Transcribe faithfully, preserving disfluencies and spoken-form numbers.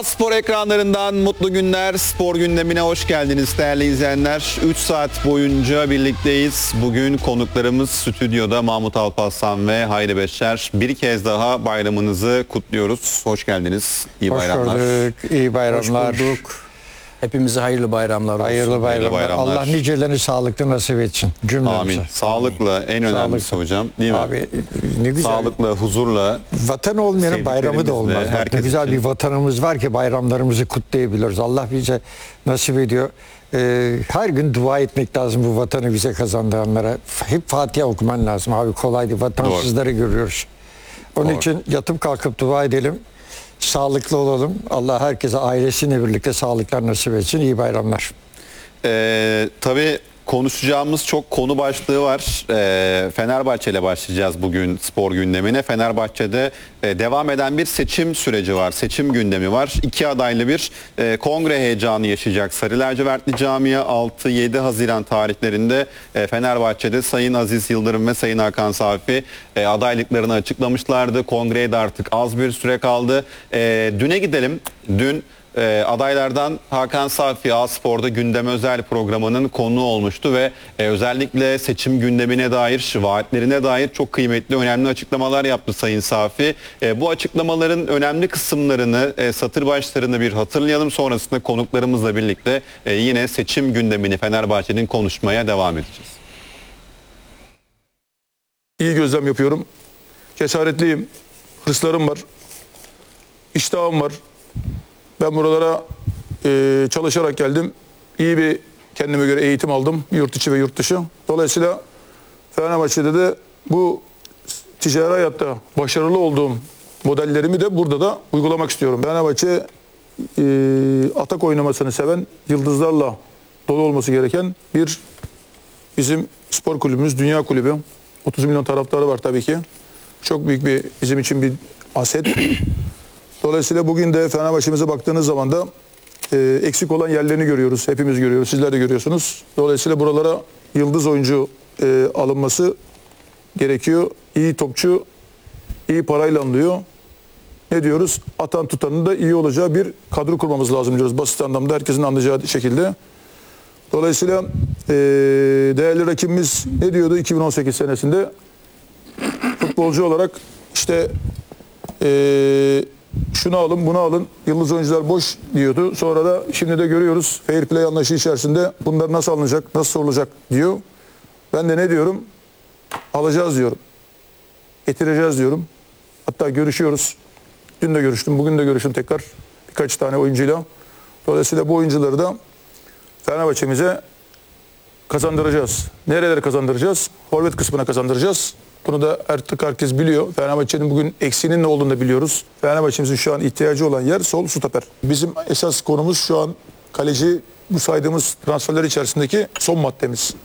Spor ekranlarından mutlu günler, spor gündemine hoş geldiniz değerli izleyenler. üç saat boyunca birlikteyiz. Bugün konuklarımız stüdyoda Mahmut Alparslan ve Hayri Beşer. Bir kez daha bayramınızı kutluyoruz. Hoş geldiniz. İyi Hoş bayramlar. gördük. İyi bayramlar. Hoş bulduk. Hepimize hayırlı bayramlar olsun. Hayırlı bayramlar. Hayırlı bayramlar. Allah nicelerini sağlıklı nasip etsin cümlemize. Amin. Sağlıkla en önemlisi Sağlıklı. hocam, değil mi? Abi ne güzel. Sağlıkla, huzurla. Vatan olmayanın bayramı da olmaz. Sevdiklerimizle, Bak, ne herkes güzel için. bir vatanımız var ki bayramlarımızı kutlayabiliyoruz. Allah bize nasip ediyor. Ee, her gün dua etmek lazım bu vatanı bize kazandıranlara. Hep Fatiha okuman lazım abi, kolay değil. Vatansızları görüyoruz. Onun Doğru. için yatıp kalkıp dua edelim. Sağlıklı olalım. Allah herkese ailesiyle birlikte sağlıklar nasip etsin. İyi bayramlar. Ee, tabii konuşacağımız çok konu başlığı var. Ee, Fenerbahçe ile başlayacağız bugün spor gündemine. Fenerbahçe'de e, devam eden bir seçim süreci var. Seçim gündemi var. İki adaylı bir e, kongre heyecanı yaşayacak Sarı Lacivertli Camia. altı yedi Haziran tarihlerinde e, Fenerbahçe'de Sayın Aziz Yıldırım ve Sayın Hakan Safi e, adaylıklarını açıklamışlardı. Kongreye de artık az bir süre kaldı. E, düne gidelim. Dün E, adaylardan Hakan Safi A-Spor'da Gündem Özel programının konuğu olmuştu ve e, özellikle seçim gündemine dair, vaatlerine dair çok kıymetli, önemli açıklamalar yaptı Sayın Safi. E, bu açıklamaların önemli kısımlarını, e, satır başlarını bir hatırlayalım. Sonrasında konuklarımızla birlikte e, yine seçim gündemini Fenerbahçe'nin konuşmaya devam edeceğiz. İyi gözlem yapıyorum. Cesaretliyim. Hırslarım var. İştahım var. Ben buralara e, çalışarak geldim. İyi bir kendime göre eğitim aldım. Yurt içi ve yurt dışı. Dolayısıyla Fenerbahçe'de de bu ticari hayatta başarılı olduğum modellerimi de burada da uygulamak istiyorum. Fenerbahçe e, atak oynamasını seven, yıldızlarla dolu olması gereken bir bizim spor kulübümüz, dünya kulübü. otuz milyon taraftarı var tabii ki. Çok büyük bir bizim için bir aset. Dolayısıyla bugün de Fenerbahçe'mize baktığınız zaman da e, eksik olan yerlerini görüyoruz. Hepimiz görüyoruz. Sizler de görüyorsunuz. Dolayısıyla buralara yıldız oyuncu e, alınması gerekiyor. İyi topçu, iyi parayla alınıyor. Ne diyoruz? Atan tutanın da iyi olacağı bir kadro kurmamız lazım diyoruz. Basit anlamda herkesin anlayacağı şekilde. Dolayısıyla e, değerli rakibimiz ne diyordu iki bin on sekiz senesinde? Futbolcu olarak işte eee şunu alın, bunu alın, yıldız oyuncular boş diyordu. Sonra da şimdi de görüyoruz fair play anlayışı içerisinde bunlar nasıl alınacak, nasıl sorulacak diyor. Ben de ne diyorum? Alacağız diyorum. Getireceğiz diyorum. Hatta görüşüyoruz. Dün de görüştüm, bugün de görüştüm tekrar birkaç tane oyuncuyla. Dolayısıyla bu oyuncuları da Fenerbahçe'mize kazandıracağız. Nerelere kazandıracağız? Forvet kısmına kazandıracağız. Bunu da artık herkes biliyor. Fenerbahçe'nin bugün eksiğinin ne olduğunu da biliyoruz. Fenerbahçe'mizin şu an ihtiyacı olan yer sol stoper. Bizim esas konumuz şu an kaleci, bu saydığımız transferler içerisindeki son maddemiz.